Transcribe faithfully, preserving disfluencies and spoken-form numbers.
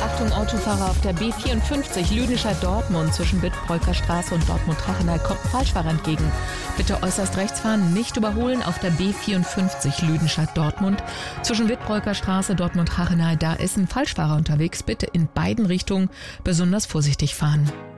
Achtung Autofahrer, auf der B vierundfünfzig Lüdenscheid-Dortmund zwischen Bitbreuker Straße und Dortmund-Hachenay kommt ein Falschfahrer entgegen. Bitte äußerst rechts fahren, nicht überholen auf der B vierundfünfzig Lüdenscheid-Dortmund zwischen Bitbreuker Straße, Dortmund-Hachenay. Da ist ein Falschfahrer unterwegs. Bitte in beiden Richtungen besonders vorsichtig fahren.